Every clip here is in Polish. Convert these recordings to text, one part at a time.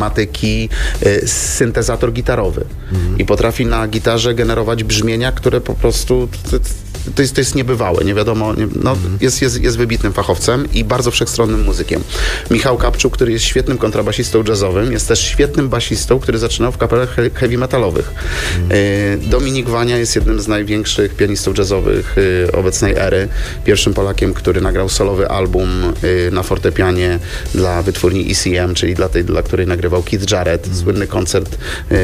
tematyki syntezator gitarowy. I potrafi na gitarze generować brzmienia, które po prostu... To jest niebywałe, nie wiadomo, jest wybitnym fachowcem i bardzo wszechstronnym muzykiem. Michał Kapczuk, który jest świetnym kontrabasistą jazzowym, jest też świetnym basistą, który zaczynał w kapelach heavy metalowych. Dominik Wania jest jednym z największych pianistów jazzowych obecnej ery. Pierwszym Polakiem, który nagrał solowy album na fortepianie dla wytwórni ECM, czyli dla której nagrywał Keith Jarrett. Słynny koncert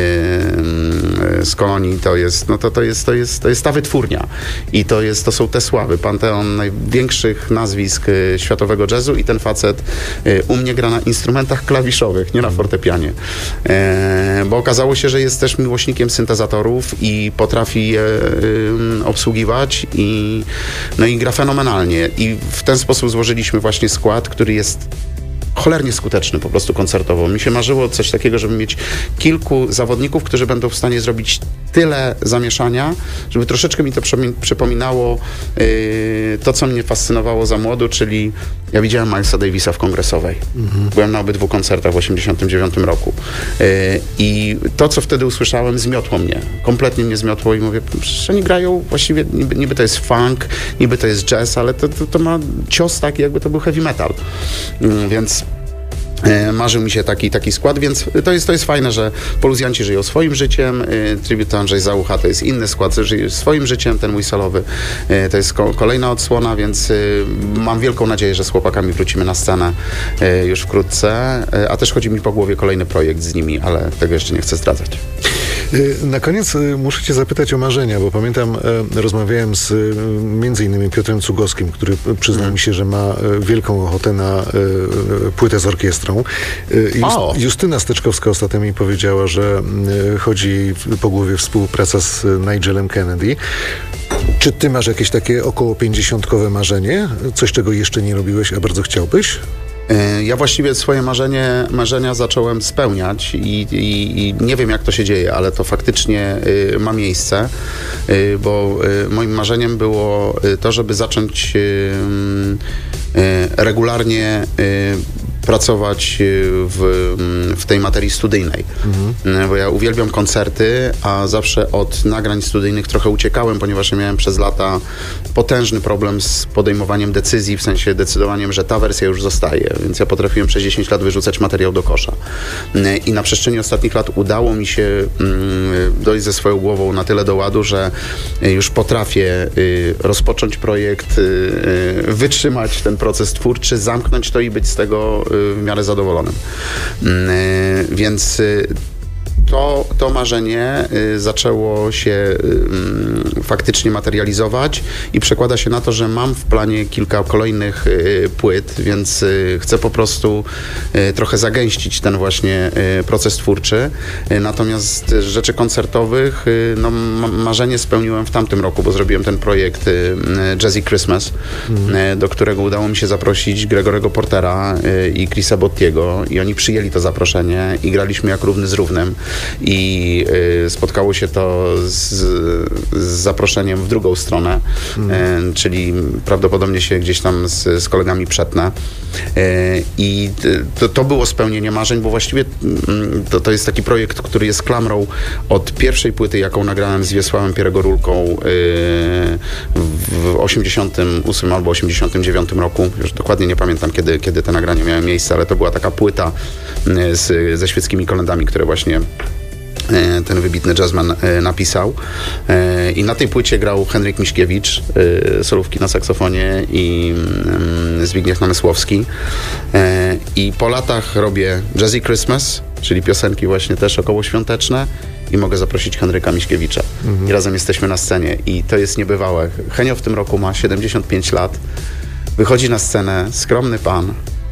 z Kolonii to jest ta wytwórnia. I to są te sławy, panteon największych nazwisk światowego jazzu i ten facet u mnie gra na instrumentach klawiszowych, nie na fortepianie. Bo okazało się, że jest też miłośnikiem syntezatorów i potrafi je obsługiwać i gra fenomenalnie. I w ten sposób złożyliśmy właśnie skład, który jest cholernie skuteczny po prostu koncertowo. Mi się marzyło coś takiego, żeby mieć kilku zawodników, którzy będą w stanie zrobić tyle zamieszania, żeby troszeczkę mi to przypominało to, co mnie fascynowało za młodu, czyli ja widziałem Milesa Davisa w Kongresowej. Byłem na obydwu koncertach w 1989 roku. I to, co wtedy usłyszałem, zmiotło mnie. Kompletnie mnie zmiotło i mówię, że oni grają właściwie, niby to jest funk, niby to jest jazz, ale to ma cios taki, jakby to był heavy metal. Więc marzył mi się taki skład, więc to jest fajne, że poluzjanci żyją swoim życiem, Tribute Andrzej Załucha to jest inny skład, żyje swoim życiem, ten mój solowy to jest kolejna odsłona, więc mam wielką nadzieję, że z chłopakami wrócimy na scenę już wkrótce, a też chodzi mi po głowie kolejny projekt z nimi, ale tego jeszcze nie chcę zdradzać. Na koniec muszę cię zapytać o marzenia, bo pamiętam, rozmawiałem z między innymi Piotrem Cugowskim, który przyznał mi się, że ma wielką ochotę na płytę z orkiestrą. Justyna Steczkowska ostatnio mi powiedziała, że chodzi jej po głowie współpraca z Nigelem Kennedy. Czy ty masz jakieś takie około 50-kowe marzenie? Coś, czego jeszcze nie robiłeś, a bardzo chciałbyś? Ja właściwie swoje marzenia zacząłem spełniać i nie wiem, jak to się dzieje, ale to faktycznie ma miejsce, bo moim marzeniem było to, żeby zacząć regularnie pracować w tej materii studyjnej. Bo ja uwielbiam koncerty, a zawsze od nagrań studyjnych trochę uciekałem, ponieważ ja miałem przez lata potężny problem z podejmowaniem decyzji, w sensie decydowaniem, że ta wersja już zostaje. Więc ja potrafiłem przez 10 lat wyrzucać materiał do kosza. I na przestrzeni ostatnich lat udało mi się dojść ze swoją głową na tyle do ładu, że już potrafię rozpocząć projekt, wytrzymać ten proces twórczy, zamknąć to i być z tego w miarę zadowolonym. Więc to marzenie zaczęło się faktycznie materializować i przekłada się na to, że mam w planie kilka kolejnych płyt, więc chcę po prostu trochę zagęścić ten właśnie proces twórczy. Natomiast rzeczy koncertowych, marzenie spełniłem w tamtym roku, bo zrobiłem ten projekt Jazzy Christmas, do którego udało mi się zaprosić Gregorego Portera i Chrisa Bottiego i oni przyjęli to zaproszenie i graliśmy jak równy z równym. I spotkało się to z zaproszeniem w drugą stronę, czyli prawdopodobnie się gdzieś tam z kolegami przetnę. I to było spełnienie marzeń, bo właściwie to jest taki projekt, który jest klamrą od pierwszej płyty, jaką nagrałem z Wiesławem Pieregorulką w 88 albo 89 roku. Już dokładnie nie pamiętam, kiedy te nagrania miały miejsce, ale to była taka płyta ze świeckimi kolędami, które właśnie ten wybitny jazzman napisał. I na tej płycie grał Henryk Miśkiewicz, solówki na saksofonie i Zbigniew Namysłowski. I po latach robię Jazzy Christmas, czyli piosenki właśnie też okołoświąteczne i mogę zaprosić Henryka Miśkiewicza. I razem jesteśmy na scenie i to jest niebywałe. Henio w tym roku ma 75 lat. Wychodzi na scenę, skromny pan.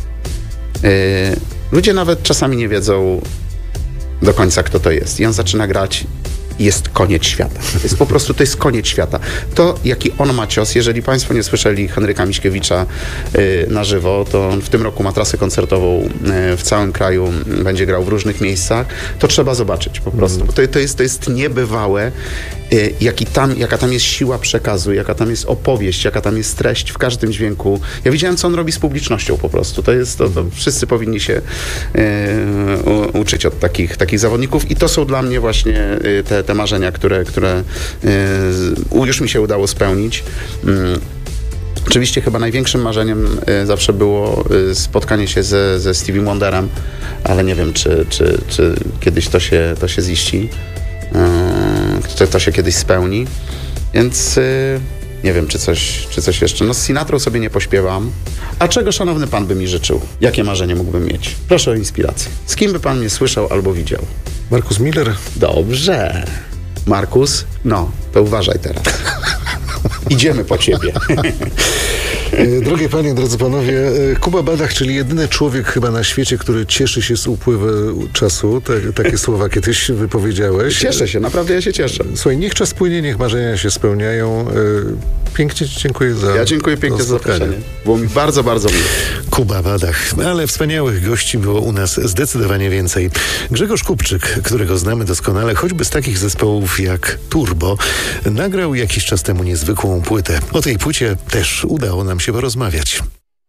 Ludzie nawet czasami nie wiedzą do końca, kto to jest. I on zaczyna grać i jest koniec świata. To jest koniec świata. To, jaki on ma cios, jeżeli Państwo nie słyszeli Henryka Miśkiewicza na żywo, to on w tym roku ma trasę koncertową w całym kraju, będzie grał w różnych miejscach, to trzeba zobaczyć po prostu. Bo to jest niebywałe, jaka tam jest siła przekazu, jaka tam jest opowieść, jaka tam jest treść w każdym dźwięku. Ja widziałem, co on robi z publicznością po prostu. To wszyscy powinni się uczyć od takich zawodników i to są dla mnie właśnie te marzenia, które już mi się udało spełnić. Oczywiście chyba największym marzeniem zawsze było spotkanie się ze Stevie Wonderem, ale nie wiem, czy kiedyś to się ziści, czy to się kiedyś spełni, więc nie wiem, czy coś jeszcze. No z Sinatrą sobie nie pośpiewam. A czego szanowny pan by mi życzył? Jakie marzenie mógłbym mieć? Proszę o inspirację. Z kim by pan mnie słyszał albo widział? Markus Miller? Dobrze. Markus, no, to uważaj teraz. Idziemy po ciebie. Drogie panie, drodzy panowie, Kuba Badach, czyli jedyny człowiek chyba na świecie, który cieszy się z upływu czasu. Takie słowa kiedyś wypowiedziałeś. Cieszę się, naprawdę ja się cieszę. Słuchaj, niech czas płynie, niech marzenia się spełniają. Pięknie ci dziękuję za Ja dziękuję pięknie za zaproszenie. Było mi bardzo, bardzo miło. Kuba Badach, ale wspaniałych gości było u nas zdecydowanie więcej. Grzegorz Kupczyk, którego znamy doskonale, choćby z takich zespołów jak Turbo, nagrał jakiś czas temu niezwykłą płytę. O tej płycie też udało nam się porozmawiać.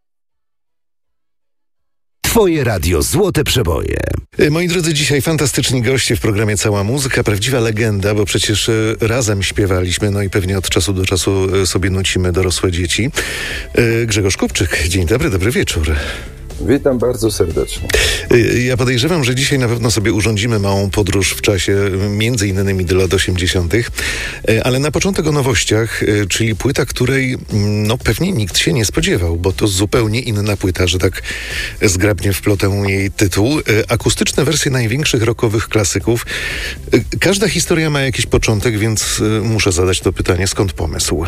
Twoje radio Złote Przeboje. Moi drodzy, dzisiaj fantastyczni goście w programie Cała Muzyka, prawdziwa legenda, bo przecież razem śpiewaliśmy, no i pewnie od czasu do czasu sobie nucimy dorosłe dzieci. Grzegorz Kupczyk, dzień dobry, dobry wieczór. Witam bardzo serdecznie. Ja podejrzewam, że dzisiaj na pewno sobie urządzimy małą podróż w czasie, między innymi do lat 80., ale na początek o nowościach, czyli płyta, której no pewnie nikt się nie spodziewał, bo to zupełnie inna płyta, że tak zgrabnie wplotę jej tytuł. Akustyczne wersje największych rockowych klasyków. Każda historia ma jakiś początek, więc muszę zadać to pytanie, skąd pomysł?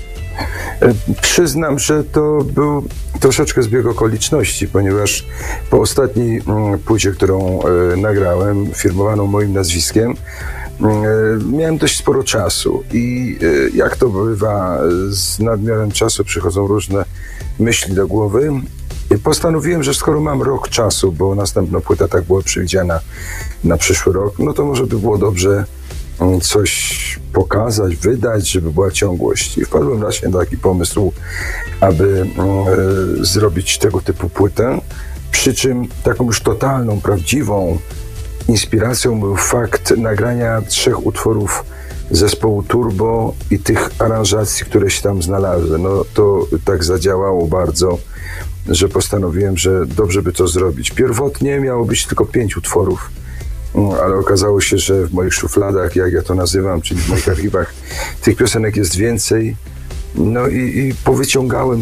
Przyznam, że to był troszeczkę zbieg okoliczności, ponieważ po ostatniej płycie, którą nagrałem, firmowaną moim nazwiskiem, miałem dość sporo czasu i jak to bywa, z nadmiarem czasu przychodzą różne myśli do głowy. I postanowiłem, że skoro mam rok czasu, bo następna płyta tak była przewidziana na przyszły rok, no to może by było dobrze coś pokazać, wydać, żeby była ciągłość. I wpadłem właśnie na taki pomysł, aby zrobić tego typu płytę. Przy czym taką już totalną, prawdziwą inspiracją był fakt nagrania 3 utworów zespołu Turbo i tych aranżacji, które się tam znalazły. No to tak zadziałało bardzo, że postanowiłem, że dobrze by to zrobić. Pierwotnie miało być tylko 5 utworów, ale okazało się, że w moich szufladach, jak ja to nazywam, czyli w moich archiwach, tych piosenek jest więcej. No i powyciągałem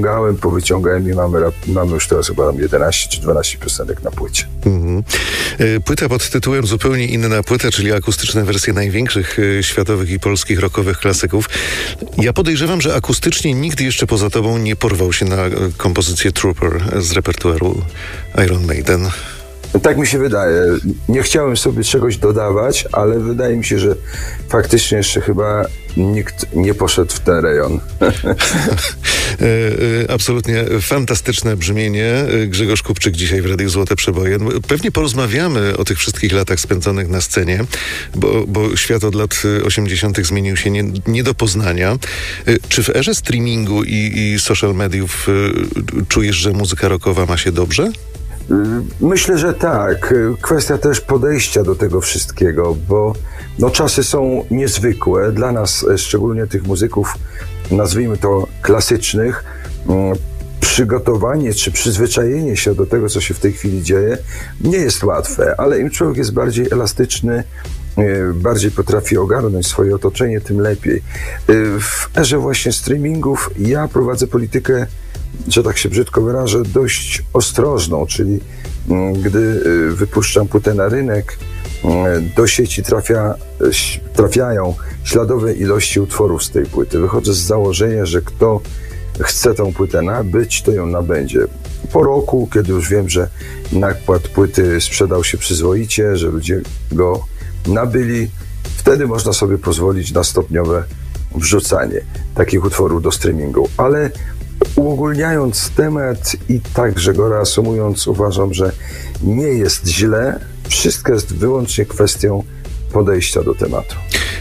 i mamy już teraz chyba 11 czy 12 piosenek na płycie. Płyta pod tytułem zupełnie inna płyta, czyli akustyczne wersje największych światowych i polskich rockowych klasyków. Ja podejrzewam, że akustycznie nikt jeszcze poza tobą nie porwał się na kompozycję Trooper z repertuaru Iron Maiden. Tak mi się wydaje. Nie chciałem sobie czegoś dodawać, ale wydaje mi się, że faktycznie jeszcze chyba nikt nie poszedł w ten rejon. Absolutnie fantastyczne brzmienie. Grzegorz Kupczyk dzisiaj w Radiu Złote Przeboje. Pewnie porozmawiamy o tych wszystkich latach spędzonych na scenie, bo świat od lat 80. zmienił się nie do poznania. Czy w erze streamingu i social mediów czujesz, że muzyka rockowa ma się dobrze? Myślę, że tak. Kwestia też podejścia do tego wszystkiego, bo czasy są niezwykłe. Dla nas, szczególnie tych muzyków, nazwijmy to klasycznych, przygotowanie czy przyzwyczajenie się do tego, co się w tej chwili dzieje, nie jest łatwe, ale im człowiek jest bardziej elastyczny, bardziej potrafi ogarnąć swoje otoczenie, tym lepiej. W erze właśnie streamingów ja prowadzę politykę, że tak się brzydko wyrażę, dość ostrożną, czyli gdy wypuszczam płytę na rynek, do sieci trafiają śladowe ilości utworów z tej płyty. Wychodzę z założenia, że kto chce tą płytę nabyć, to ją nabędzie. Po roku, kiedy już wiem, że nakład płyty sprzedał się przyzwoicie, że ludzie go nabyli, wtedy można sobie pozwolić na stopniowe wrzucanie takich utworów do streamingu. Ale uogólniając temat i także go reasumując, uważam, że nie jest źle. Wszystko jest wyłącznie kwestią podejścia do tematu.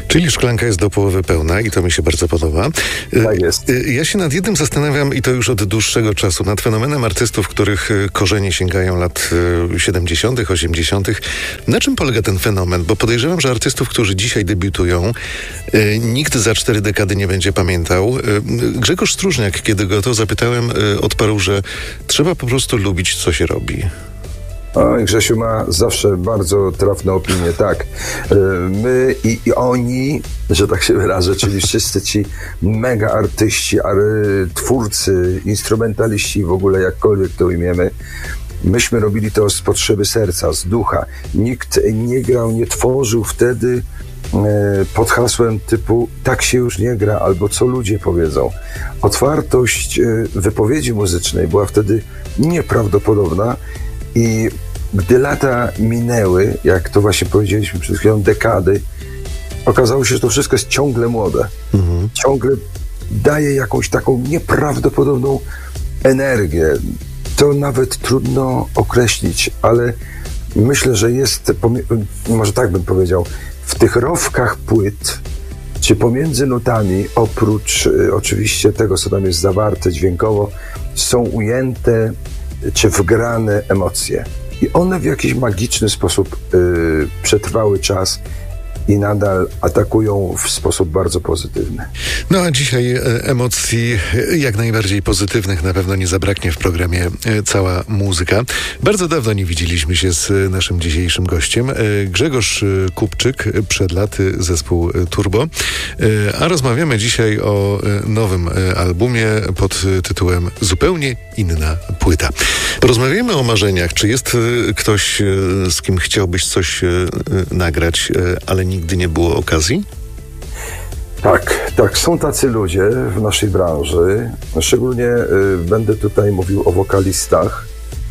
Czyli szklanka jest do połowy pełna i to mi się bardzo podoba. Tak jest. Ja się nad jednym zastanawiam i to już od dłuższego czasu, nad fenomenem artystów, których korzenie sięgają lat 70., 80. Na czym polega ten fenomen? Bo podejrzewam, że artystów, którzy dzisiaj debiutują, nikt za 4 dekady nie będzie pamiętał. Grzegorz Stróżniak, kiedy go to zapytałem, odparł, że trzeba po prostu lubić, co się robi. Oj, Grzesiu ma zawsze bardzo trafne opinie, tak. My i oni, że tak się wyrażę, czyli wszyscy ci mega artyści, twórcy, instrumentaliści, w ogóle jakkolwiek to ujmiemy, myśmy robili to z potrzeby serca, z ducha. Nikt nie grał, nie tworzył wtedy pod hasłem typu tak się już nie gra, albo co ludzie powiedzą. Otwartość wypowiedzi muzycznej była wtedy nieprawdopodobna i gdy lata minęły, jak to właśnie powiedzieliśmy przed chwilą, dekady, okazało się, że to wszystko jest ciągle młode. Ciągle daje jakąś taką nieprawdopodobną energię. To nawet trudno określić, ale myślę, że jest, może tak bym powiedział, w tych rowkach płyt, czy pomiędzy nutami, oprócz oczywiście tego, co tam jest zawarte dźwiękowo, są ujęte czy wgrane emocje. I one w jakiś magiczny sposób przetrwały czas i nadal atakują w sposób bardzo pozytywny. No a dzisiaj emocji jak najbardziej pozytywnych na pewno nie zabraknie w programie Cała Muzyka. Bardzo dawno nie widzieliśmy się z naszym dzisiejszym gościem. Grzegorz Kupczyk, przed laty zespół Turbo. A rozmawiamy dzisiaj o nowym albumie pod tytułem Zupełnie inna płyta. Porozmawiamy o marzeniach. Czy jest ktoś, z kim chciałbyś coś nagrać, ale nigdy nie było okazji? Tak, są tacy ludzie w naszej branży. Szczególnie będę tutaj mówił o wokalistach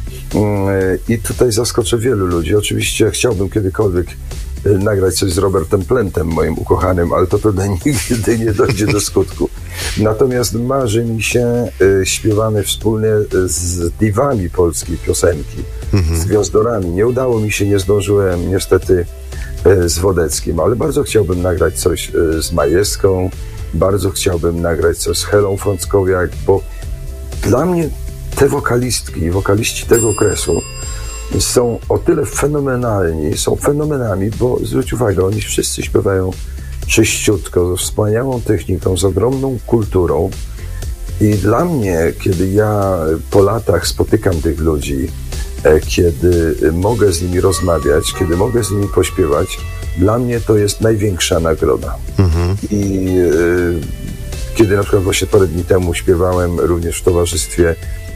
i tutaj zaskoczę wielu ludzi. Oczywiście chciałbym kiedykolwiek nagrać coś z Robertem Plentem, moim ukochanym, ale to pewnie nigdy nie dojdzie do skutku. Natomiast marzy mi się śpiewane wspólnie z diwami polskiej piosenki, z gwiazdorami. Nie udało mi się, nie zdążyłem niestety z Wodeckim, ale bardzo chciałbym nagrać coś z Majewską, bardzo chciałbym nagrać coś z Helą Frąckowiak, bo dla mnie te wokalistki i wokaliści tego okresu są o tyle fenomenalni, są fenomenami, bo zwróć uwagę, oni wszyscy śpiewają czyściutko, z wspaniałą techniką, z ogromną kulturą i dla mnie, kiedy ja po latach spotykam tych ludzi, kiedy mogę z nimi rozmawiać, kiedy mogę z nimi pośpiewać, dla mnie to jest największa nagroda. I kiedy na przykład właśnie parę dni temu śpiewałem również w towarzystwie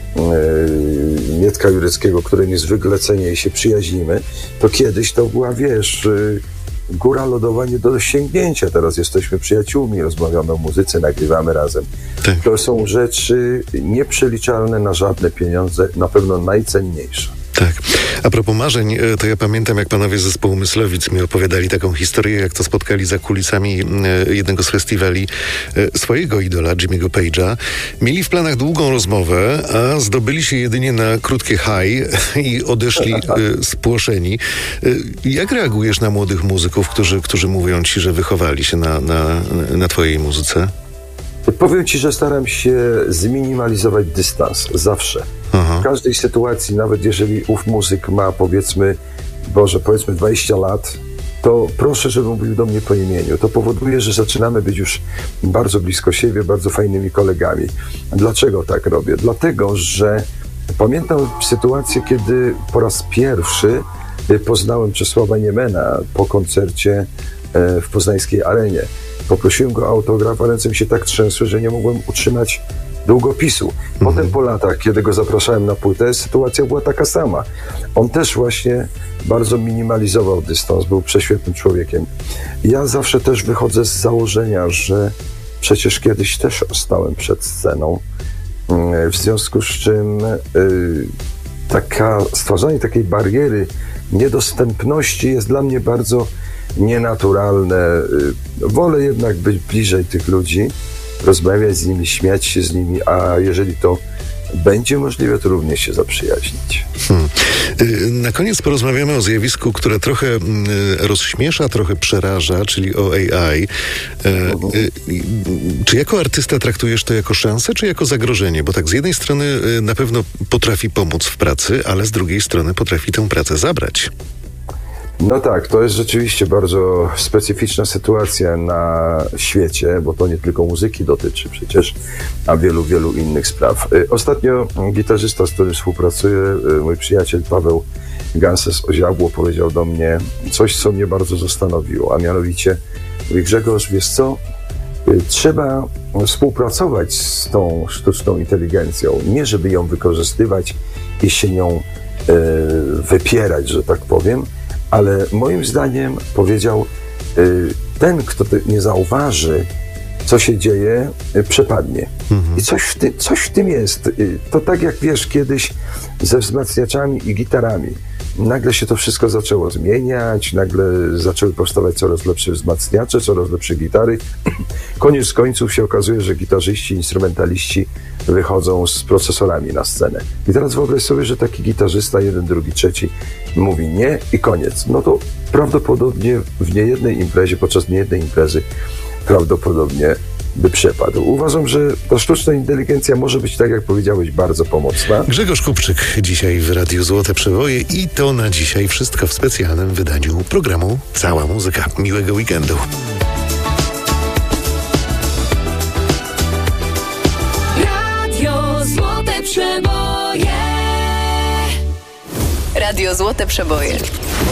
Mietka Jureckiego, które niezwykle cenię i się przyjaźnimy, to kiedyś to była, wiesz, góra lodowa nie do dosięgnięcia. Teraz jesteśmy przyjaciółmi, rozmawiamy o muzyce, nagrywamy razem. Tak. To są rzeczy nieprzeliczalne na żadne pieniądze, na pewno najcenniejsze. Tak. A propos marzeń, to ja pamiętam, jak panowie z zespołu Myslowic mi opowiadali taką historię, jak to spotkali za kulisami jednego z festiwali swojego idola, Jimmy'ego Page'a. Mieli w planach długą rozmowę, a zdobyli się jedynie na krótkie high i odeszli spłoszeni. Jak reagujesz na młodych muzyków, którzy mówią ci, że wychowali się na twojej muzyce? Powiem ci, że staram się zminimalizować dystans zawsze. W każdej sytuacji, nawet jeżeli ów muzyk ma powiedzmy 20 lat, to proszę, żeby mówił do mnie po imieniu. To powoduje, że zaczynamy być już bardzo blisko siebie, bardzo fajnymi kolegami. Dlaczego tak robię? Dlatego, że pamiętam sytuację, kiedy po raz pierwszy poznałem Czesława Niemena po koncercie w poznańskiej Arenie. Poprosiłem go o autograf, a ręce mi się tak trzęsły, że nie mogłem utrzymać długopisu. Potem po latach, kiedy go zapraszałem na płytę, sytuacja była taka sama. On też właśnie bardzo minimalizował dystans, był prześwietnym człowiekiem. Ja zawsze też wychodzę z założenia, że przecież kiedyś też stałem przed sceną, w związku z czym stwarzanie takiej bariery niedostępności jest dla mnie bardzo nienaturalne. Wolę jednak być bliżej tych ludzi, rozmawiać z nimi, śmiać się z nimi, a jeżeli to będzie możliwe, to również się zaprzyjaźnić. Na koniec porozmawiamy o zjawisku, które trochę rozśmiesza, trochę przeraża, czyli o AI. Czy jako artysta traktujesz to jako szansę, czy jako zagrożenie? Bo tak z jednej strony na pewno potrafi pomóc w pracy, ale z drugiej strony potrafi tę pracę zabrać. No tak, to jest rzeczywiście bardzo specyficzna sytuacja na świecie, bo to nie tylko muzyki dotyczy przecież, a wielu, wielu innych spraw. Ostatnio gitarzysta, z którym współpracuję, mój przyjaciel Paweł Ganses Oziabło, powiedział do mnie coś, co mnie bardzo zastanowiło, a mianowicie mówi: Grzegorz, wiesz co, trzeba współpracować z tą sztuczną inteligencją, nie żeby ją wykorzystywać i się nią wypierać, że tak powiem, ale moim zdaniem, powiedział, ten, kto nie zauważy, co się dzieje, przepadnie. I coś w tym jest. To tak jak wiesz, kiedyś ze wzmacniaczami i gitarami. Nagle się to wszystko zaczęło zmieniać, nagle zaczęły powstawać coraz lepsze wzmacniacze, coraz lepsze gitary. Koniec końców się okazuje, że gitarzyści, instrumentaliści wychodzą z procesorami na scenę. I teraz wyobraź sobie, że taki gitarzysta, jeden, drugi, trzeci mówi nie i koniec. No to prawdopodobnie w niejednej imprezie, podczas niejednej imprezy prawdopodobnie by przepadł. Uważam, że ta sztuczna inteligencja może być, tak jak powiedziałeś, bardzo pomocna. Grzegorz Kupczyk dzisiaj w Radiu Złote Przeboje i to na dzisiaj wszystko w specjalnym wydaniu programu Cała Muzyka. Miłego weekendu. Radio Złote Przeboje. Radio Złote Przeboje.